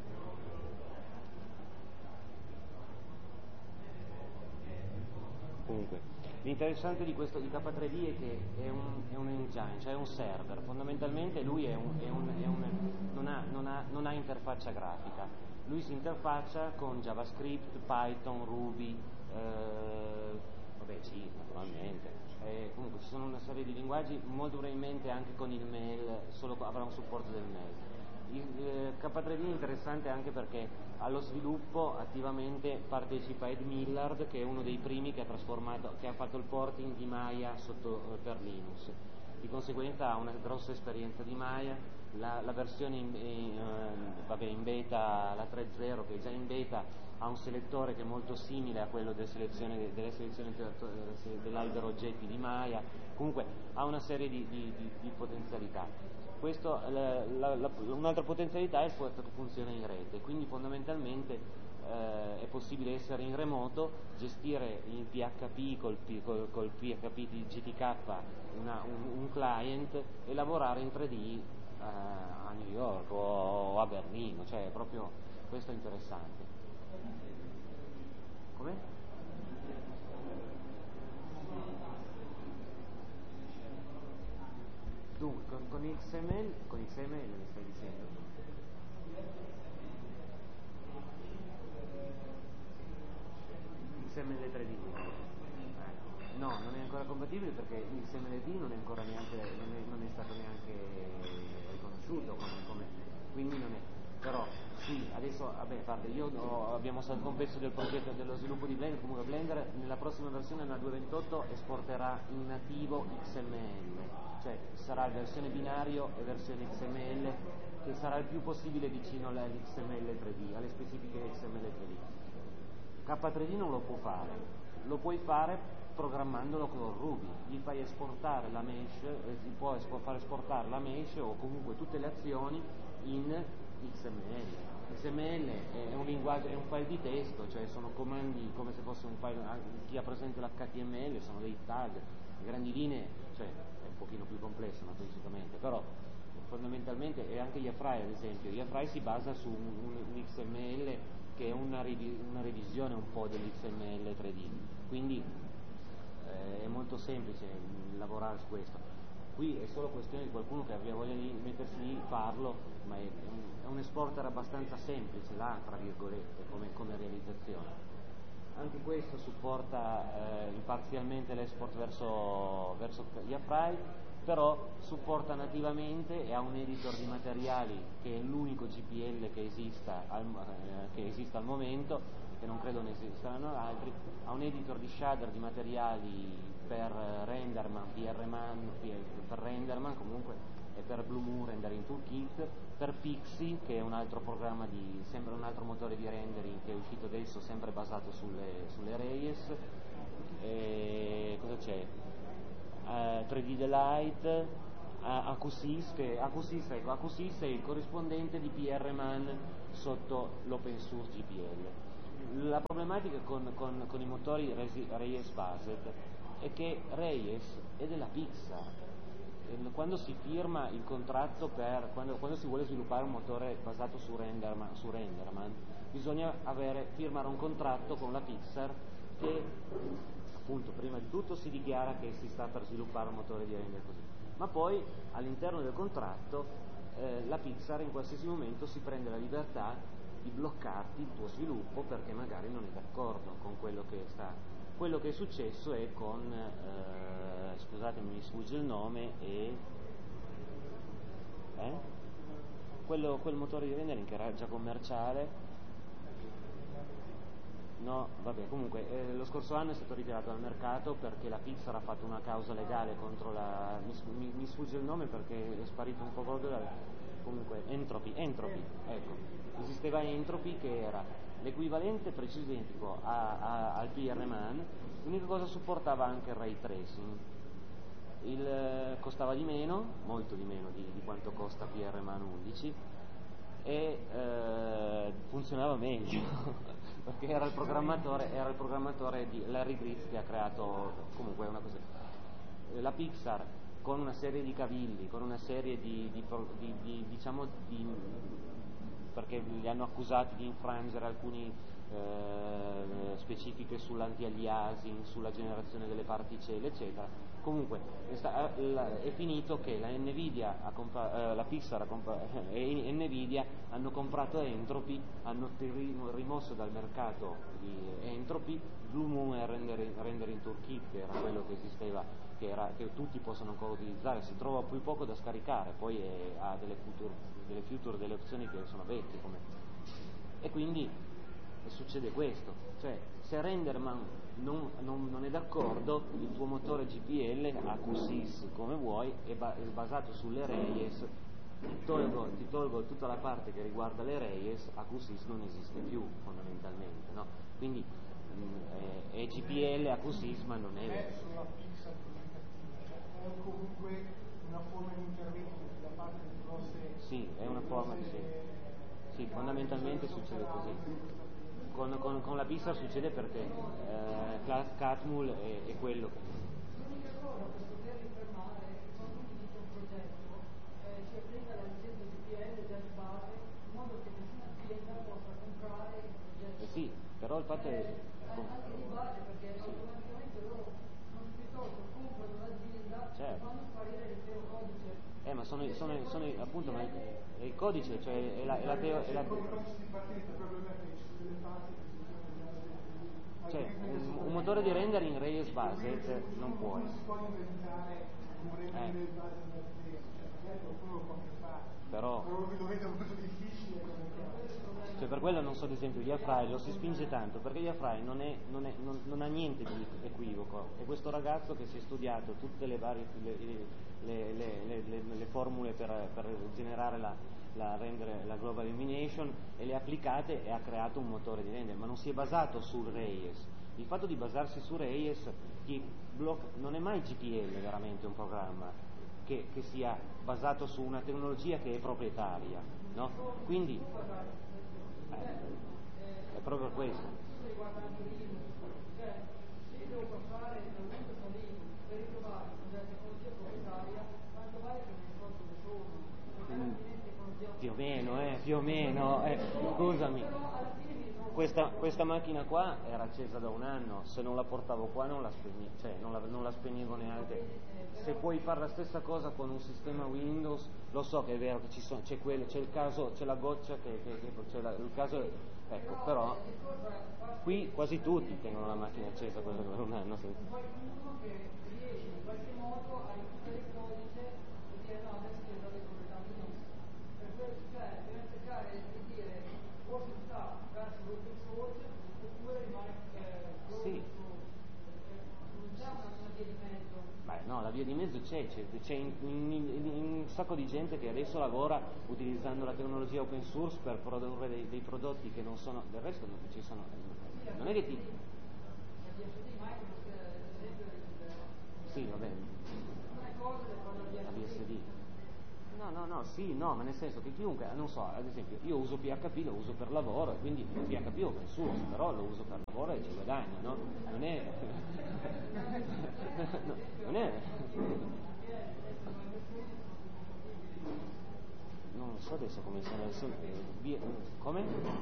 Comunque, l'interessante di questo di K tre D è che è un, è un engine, cioè è un server, fondamentalmente lui è un, è un, è un, non, ha, non, ha, non ha interfaccia grafica, lui si interfaccia con JavaScript, Python, Ruby, eh, Vabbè sì, naturalmente. Eh, comunque ci sono una serie di linguaggi, molto probabilmente anche con il mail, solo avrà un supporto del mail. Il eh, K tre D è interessante anche perché allo sviluppo attivamente partecipa Ed Millard, che è uno dei primi che ha trasformato, che ha fatto il porting di Maya sotto, eh, per Linux. Di conseguenza ha una grossa esperienza di Maya. La, la versione in, in, eh, vabbè, in beta, la tre punto zero che è già in beta, ha un selettore che è molto simile a quello delle selezioni, delle selezioni dell'albero oggetti di Maya. Comunque ha una serie di, di, di, di potenzialità. Questo, la, la, la, un'altra potenzialità è il fatto che funziona in rete, quindi fondamentalmente eh, è possibile essere in remoto, gestire il P H P col, col, col P H P di G T K una, un, un client e lavorare in tre D eh, a New York o, o a Berlino, cioè proprio questo è interessante. Come? Dunque, con, con X M L, con X M L mi stai dicendo? X M L tre D. Eh, no, non è ancora compatibile perché X M L D non è ancora neanche, non è, non è stato neanche riconosciuto come, come, quindi non è. Però sì, adesso vabbè, guarda, io ho, abbiamo stato un pezzo del progetto dello sviluppo di Blender, comunque Blender nella prossima versione, nella due punto ventotto, esporterà in nativo X M L, cioè sarà versione binario e versione X M L che sarà il più possibile vicino all'X M L tre D, alle specifiche X M L tre D. K tre D non lo può fare, lo puoi fare programmandolo con Ruby, gli fai esportare la mesh, eh, si può espo- far esportare la mesh o comunque tutte le azioni in X M L. X M L è un linguaggio, è un file di testo, cioè sono comandi come se fosse un file, chi ha presente l'H T M L sono dei tag, in grandi linee, cioè è un pochino più complesso naturalmente, però fondamentalmente, e anche Yafrai ad esempio, Yafrai si basa su un, un, un X M L che è una, rivi, una revisione un po' dell'X M L tre D, quindi eh, è molto semplice lavorare su questo. Qui è solo questione di qualcuno che abbia voglia di mettersi lì, farlo, ma è, è, un, è un esporter abbastanza semplice là, tra virgolette, come, come realizzazione. Anche questo supporta eh, parzialmente l'export verso, verso Yafrai, però supporta nativamente e ha un editor di materiali che è l'unico G P L che esista al, eh, che esista al momento, che non credo ne esistano altri, ha un editor di shader di materiali per Renderman, P R Man, per Renderman comunque, e per Blue Moon Rendering Toolkit, per Pixie, che è un altro programma di, sembra un altro motore di rendering che è uscito adesso, sempre basato sulle, sulle Reyes, e cosa c'è? Uh, tre D Delight, uh, A Q six, che A Q six, ecco, A Q six è il corrispondente di P R Man sotto l'open source G P L. La problematica con, con, con i motori Reyes Based è che Reyes è della Pixar. Quando si firma il contratto per quando, quando si vuole sviluppare un motore basato su Renderman, su Renderman bisogna avere, firmare un contratto con la Pixar che appunto prima di tutto si dichiara che si sta per sviluppare un motore di render così, ma poi all'interno del contratto eh, la Pixar in qualsiasi momento si prende la libertà di bloccarti il tuo sviluppo perché magari non è d'accordo con quello che sta. Quello che è successo è con eh, scusatemi, mi sfugge il nome, e eh? Quello, quel motore di rendering che era già commerciale. No, vabbè, comunque eh, lo scorso anno è stato ritirato dal mercato perché la Pixar ha fatto una causa legale contro la, mi, mi, mi sfugge il nome perché è sparito un po' proprio da, comunque Entropy, Entropy, ecco, esisteva Entropy che era l'equivalente preciso identico a, a, al P R Man, l'unica cosa supportava anche il ray tracing, il, costava di meno, molto di meno di, di quanto costa P R Man undici, e eh, funzionava meglio perché era il programmatore era il programmatore di Larry Gritz che ha creato comunque una cosa. La Pixar con una serie di cavilli, con una serie di, di, di, di diciamo di, perché li hanno accusati di infrangere alcune eh, specifiche sull'anti-aliasing, sulla generazione delle particelle eccetera, Comunque è, sta, la, è finito che la Nvidia ha compa- eh, la Pixar ha compa- e Nvidia hanno comprato Entropy, hanno rimosso dal mercato di Entropy Blue Moon e Render, Rendering Toolkit, che era quello che esisteva, che, era, che tutti possono ancora utilizzare, si trova più poco da scaricare, poi è, ha delle future, delle future, delle opzioni che sono vecchie come... e quindi succede questo, cioè se Renderman non, non, non è d'accordo, il tuo motore G P L A Q S I S come vuoi è, ba- è basato sulle Reyes, ti tolgo, ti tolgo tutta la parte che riguarda le Reyes, A Q S I S non esiste più fondamentalmente, no? Quindi mh, è, è G P L A Q S I S ma non è vero. È comunque una forma di intervento da parte di grosse... Sì, è una forma di... Sì, sì, fondamentalmente succede così. Con, con, con la Pixar succede perché eh, Catmull è, è quello che... L'unica cosa per poterli fermare è che quando uno dice un progetto eh, si applica la licenza G P L già di base in modo che nessuna azienda possa comprare il progetto. Eh sì, però il fatto è... Eh, anche di base perché sì. Automaticamente loro non piuttosto comprano l'azienda certo. E fanno sparire l'intero codice. Eh ma sono, sono, sono, sono appunto ma è il codice, cioè è la, è la, teo, è la cioè un, un motore di rendering Reyes Based non puoi. Eh. Però cioè per quello non so, ad esempio Yafrai lo si spinge tanto perché Yafrai non, è, non, è, non, non ha niente di equivoco, è questo ragazzo che si è studiato tutte le varie le, le, le, le, le formule per, per generare la, la, rendere, la global illumination e le ha applicate e ha creato un motore di render, ma non si è basato sul Reyes. Il fatto di basarsi su Reyes ti blocca, non è mai G P L veramente un programma che, che sia basato su una tecnologia che è proprietaria, no? Quindi è proprio questo. Riguarda anche Linux, cioè se io devo passare da Windows a Linux per ritrovare una tecnologia proprietaria, tanto vale che mi ricordo dove sono, perché alla fine tecnologia più o meno, eh, più o meno, eh, scusami. Questa, questa macchina qua era accesa da un anno, se non la portavo qua non la spegnevo, cioè non la, non la spegnevo neanche. Se puoi fare la stessa cosa con un sistema Windows, lo so che è vero che ci sono, c'è, quello, c'è il caso, c'è la goccia che, che, che c'è la, il caso, ecco, però qui quasi tutti tengono la macchina accesa per un anno. Qualcuno che riesce in qualche modo a ricuperare il codice e dire no, adesso è dato il proprietario Linux. Per questo, cioè, bisogna cercare di dire o si sta verso l'open source oppure rimane eh, sì. Non c'è una, una via di mezzo. Beh, no, la via di mezzo c'è, c'è, c'è in, in, in, in un sacco di gente che adesso lavora utilizzando la tecnologia open source per produrre dei, dei prodotti che non sono, del resto non ci sono, non è che ti... Sì, va bene. La B S D. No, no, no, sì, no, ma nel senso che chiunque, non so, ad esempio, io uso P H P, lo uso per lavoro, quindi P H P è open source, però lo uso per lavoro e ci guadagno, no? Non è... no, non è... Non so adesso come sono... sono eh, come?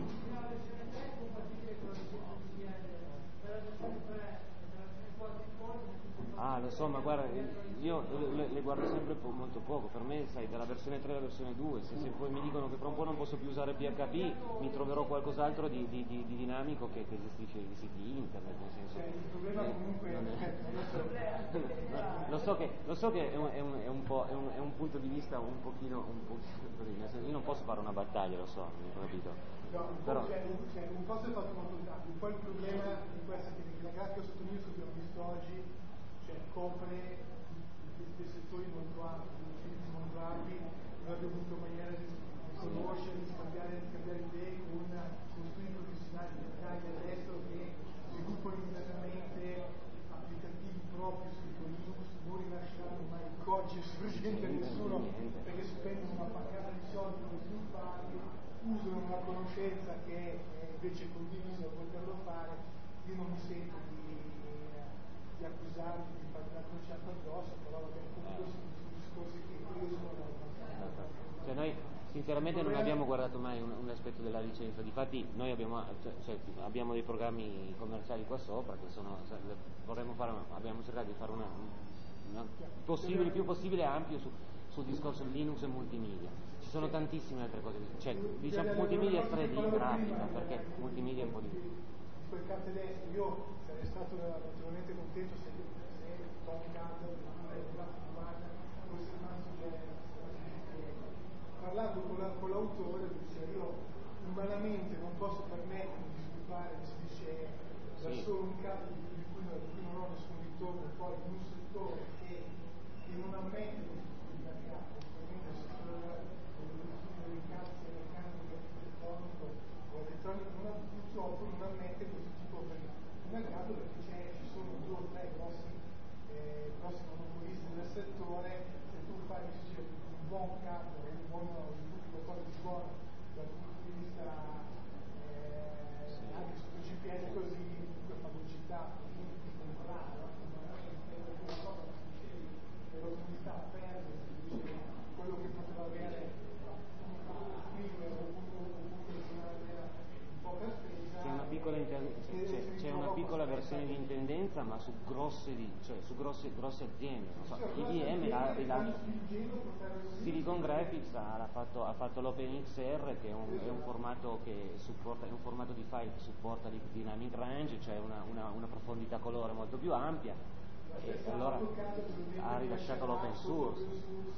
Ah, lo so, ma guarda, io le, le guardo sempre po- molto poco, per me, sai, dalla versione tre alla versione due, se, se poi mi dicono che fra un po' non posso più usare P H P, mi troverò qualcos'altro di, di, di, di dinamico che, che gestisce i siti internet, nel senso... Cioè, il problema eh, comunque non è... lo so che, lo so che è, un, è, un, è, un po', è, un, è un punto di vista un pochino, un po', nel senso, io non posso fare una battaglia, lo so, mi hai capito? No, un, però... cioè, un, cioè, un posto è fatto molto tanto, poi il problema di questa che la grafica sotto Linux che abbiamo visto oggi, cioè copre dei, dei settori molto ampi, dei utilizzi molto ampi, noi abbiamo avuto maniera di conoscere, di scambiare, di scambiare idee con, con studi professionali in Italia e all'estero che sviluppano immediatamente applicativi propri scritto Linux, non rilasceranno mai il codice sorgente a nessuno perché spendono una pancata di soldi per svilupparli, usano una conoscenza che è invece condivisa per poterlo fare. Io non mi sento di, di accusarli di fare una crociata addosso, però vabbè, comunque sono discorsi che io sono cioè noi sinceramente non abbiamo guardato mai un, un aspetto della licenza, difatti noi abbiamo, cioè, abbiamo dei programmi commerciali qua sopra che sono, vorremmo fare una, abbiamo cercato di fare una, no? Possibile, più possibile ampio su, sul discorso Linux e multimedia. Ci sono tantissime altre cose, cioè diciamo multimedia tre D, grafica, perché multimedia è un po' di più. Quel carte destre, io sarei stato naturalmente contento se, se Tom Campbell fosse rimasto genere. Parlando con, la, con l'autore, diceva io umanamente non posso permettermi di sviluppare, si dice, da sì. solo un capo di cui, di cui non ho nessun ritorno, poi in un settore che, che non ammette il mercato, ovviamente il settore delle cazze meccaniche, elettronico o elettronico non, purtroppo non ammette questo tipo di mercato perché c'è, ci sono due o tre grossi, eh, grossi monopolisti del settore. Se tu fai dice, un buon capo e un buon qualcosa di buono dal punto di vista eh, sì. anche sotto G P S così per fagocità quindi ti comprare veramente una cosa che dicevi che l'autorità perde quello che poteva avere c'è una piccola, inter... c'è, c'è una piccola versione di intendenza ma su grosse, di... cioè, su grosse, grosse aziende non so, I B M ha rilasciato Silicon Graphics ha fatto, ha fatto l'OpenXR che è un, è un formato che supporta, è un formato di file che supporta il dynamic range, cioè una, una, una profondità colore molto più ampia e allora ha rilasciato l'open source.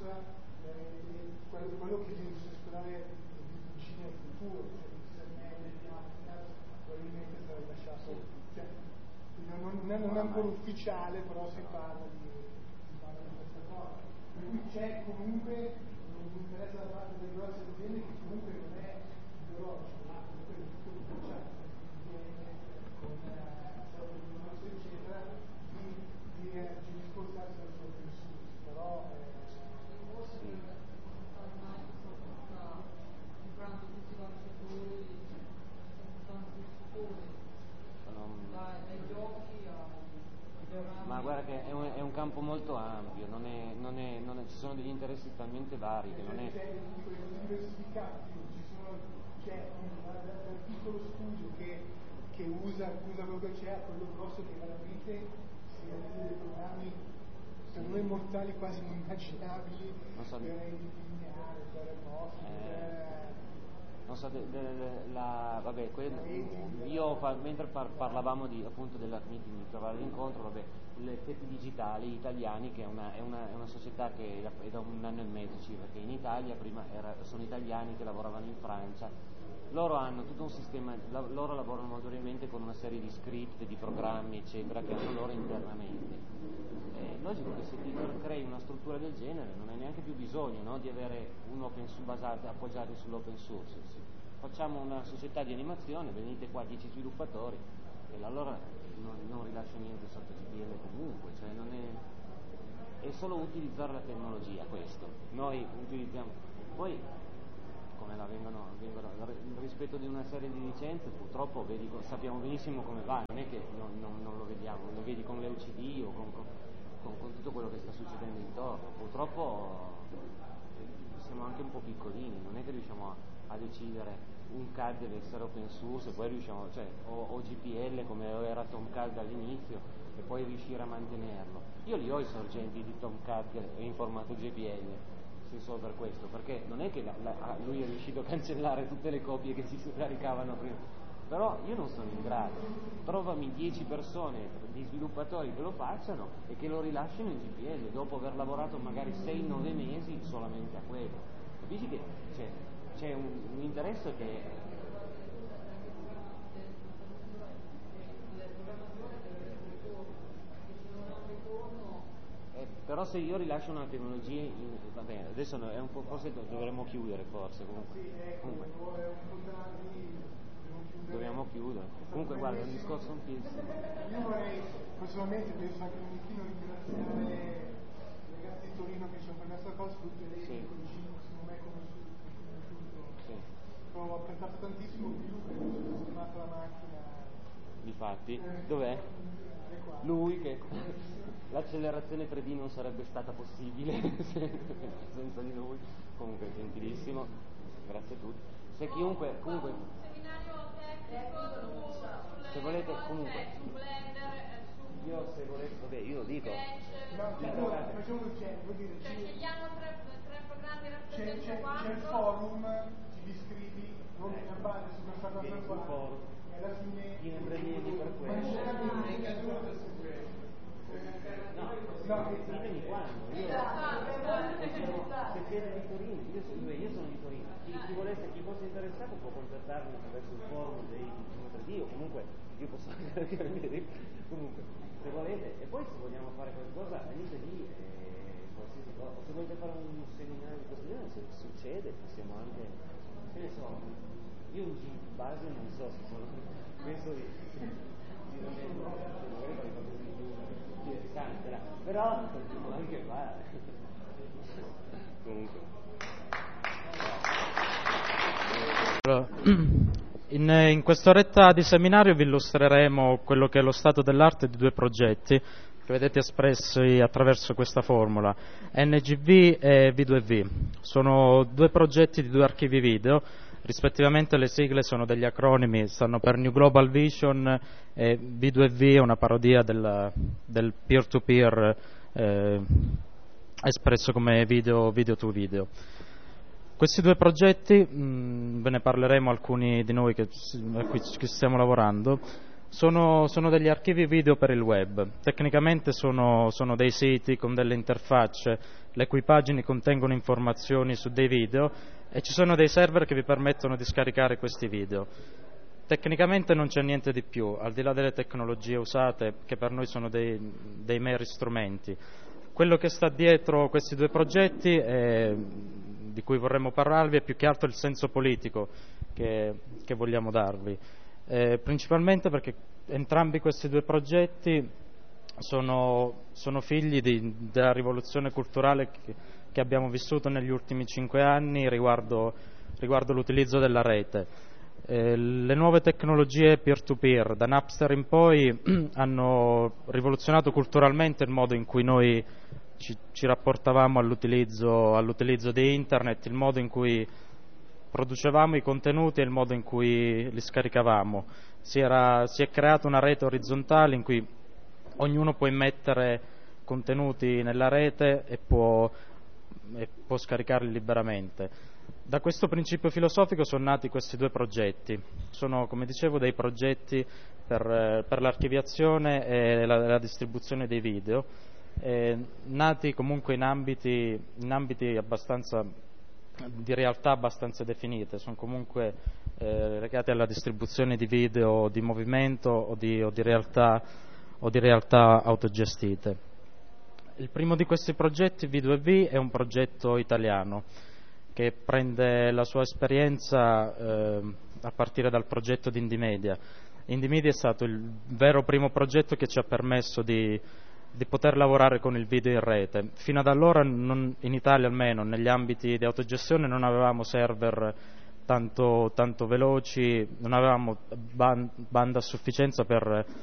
Quello che si sperare vicino al futuro, cioè probabilmente sarà lasciato, cioè, non, non, non è ancora ufficiale, però si parla di, si parla di questa cosa. Per cui c'è comunque un interesse da parte delle grosse aziende che comunque non è ideologico, ma comunque è tutto ufficiale, con eh, eccetera, di, di, di discostarsi dal suo pensiero, però eh, sì. comprando tutti i vari settori, tanti settori, dai giochi ai... Ma guarda che è un, è un campo molto ampio, non è, non è, non è, ci sono degli interessi talmente vari che non è... C'è diversificati, ci sono, c'è dal piccolo studio che, che usa, usa quello che c'è a quello grosso che veramente si realizza dei programmi per noi mortali quasi inimmaginabili, non so, per lineare, per remoto, eh, non so, de, de, de, la, vabbè, que, io fa, mentre par, parlavamo di, appunto della meeting di trovare l'incontro, vabbè, le Tetti Digitali Italiani, che è una, è, una, è una società che è da un anno e mezzo circa, che in Italia prima era, sono italiani che lavoravano in Francia, loro hanno tutto un sistema, la, loro lavorano notoriamente con una serie di script, di programmi, eccetera, che hanno loro internamente. È logico che se ti crei una struttura del genere non hai neanche più bisogno, no, di avere un open source basato, appoggiati sull'open source. Sì. Facciamo una società di animazione, venite qua dieci sviluppatori e allora non, non rilascia niente sotto G P L comunque, cioè non è, è solo utilizzare la tecnologia questo. Noi utilizziamo, poi come la vengono, vengono rispetto di una serie di licenze purtroppo vedi, sappiamo benissimo come va, non è che non, non, non lo vediamo, lo vedi con le U C D o con, con Con, con tutto quello che sta succedendo intorno. Purtroppo siamo anche un po' piccolini, non è che riusciamo a, a decidere un C A D deve essere open source e poi riusciamo, cioè, o, o G P L come era Tomcat dall'inizio e poi riuscire a mantenerlo. Io li ho i sorgenti di Tomcat in formato G P L, sì, solo per questo, perché non è che la, la, lui è riuscito a cancellare tutte le copie che si caricavano prima. Però io non sono in grado, trovami dieci persone di sviluppatori che lo facciano e che lo rilascino in G P L dopo aver lavorato magari sei nove mesi solamente a quello. Capisci che c'è, c'è un, un interesse che eh, però se io rilascio una tecnologia in, va bene, adesso è un po', forse dovremmo chiudere forse comunque. comunque. Dobbiamo chiudere. Comunque guarda, è un discorso un film. Io vorrei personalmente penso anche un pochino ringraziare i ragazzi di Torino che ci hanno permesso la cosa, tutti lei sì. Secondo me conosciuto. Sì. Ho apprezzato tantissimo più che ho sistemato la macchina. Difatti, eh, dov'è? Lui che l'accelerazione tre D non sarebbe stata possibile senza di lui. Comunque gentilissimo, grazie a tutti. Se chiunque comunque se volete comunque su Blender, su io se volessi, vabbè, io lo dico. No, cioè, no, facciamo un genere, vuol dire, Cioè, ci- scegliamo tre, tre programmi c'è, rappresentativi c'è, c'è il forum, ti iscrivi, rompi la palle su questa cosa Vieni sul qua, forum. e alla fine... Chi ne prendini per Ma questo? c'è anche un indicatore su questo. No, No, ditemi quando. Io, se siete di Torino, io sono, io sono di Torino. Chi, chi volesse, chi fosse interessato può contattarmi attraverso il forum dei Dio, comunque io posso anche vedere. Comunque, se volete, e poi se vogliamo fare qualcosa, venite lì e qualsiasi cosa. O se volete fare un seminario di questo genere, se succede, possiamo anche, che ne so, io un gin base non so se sono, penso di, di non è, magari fare qualcosa di più interessante, là. Però continuo anche a fare. Comunque. In, in quest'oretta di seminario vi illustreremo quello che è lo stato dell'arte di due progetti che vedete espressi attraverso questa formula, N G V e V due V. Sono due progetti di due archivi video, rispettivamente le sigle sono degli acronimi, stanno per New Global Vision e V due V è una parodia del, del peer-to-peer eh, espresso come video, video to video. Questi due progetti, mh, ve ne parleremo alcuni di noi che, a cui che stiamo lavorando, sono, sono degli archivi video per il web. Tecnicamente sono, sono dei siti con delle interfacce, le cui pagine contengono informazioni su dei video e ci sono dei server che vi permettono di scaricare questi video. Tecnicamente non c'è niente di più, al di là delle tecnologie usate, che per noi sono dei, dei meri strumenti. Quello che sta dietro questi due progetti è, di cui vorremmo parlarvi, è più che altro il senso politico che, che vogliamo darvi, eh, principalmente perché entrambi questi due progetti sono, sono figli di, della rivoluzione culturale che, che abbiamo vissuto negli ultimi cinque anni riguardo, riguardo l'utilizzo della rete. Eh, le nuove tecnologie peer-to-peer, da Napster in poi, hanno rivoluzionato culturalmente il modo in cui noi ci, ci rapportavamo all'utilizzo, all'utilizzo di internet, il modo in cui producevamo i contenuti e il modo in cui li scaricavamo. Si, era, si è creata una rete orizzontale in cui ognuno può immettere contenuti nella rete e può, e può scaricarli liberamente. Da questo principio filosofico sono nati questi due progetti. Sono, come dicevo, dei progetti per, per l'archiviazione e la, la distribuzione dei video, eh, nati comunque in ambiti, in ambiti abbastanza, di realtà abbastanza definite. Sono comunque eh, legati alla distribuzione di video di movimento o di, o di realtà, o di realtà autogestite. Il primo di questi progetti, V due V, è un progetto italiano che prende la sua esperienza eh, a partire dal progetto di Indymedia. Indymedia è stato il vero primo progetto che ci ha permesso di, di poter lavorare con il video in rete. Fino ad allora, non, in Italia almeno, negli ambiti di autogestione non avevamo server tanto, tanto veloci, non avevamo ban- banda a sufficienza per